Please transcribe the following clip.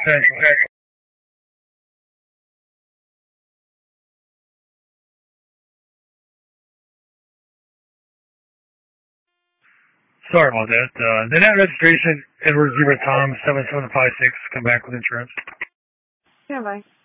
Okay. Sorry about that. The net registration, Edward Zebra Tom 7756. Come back with insurance. Yeah, bye.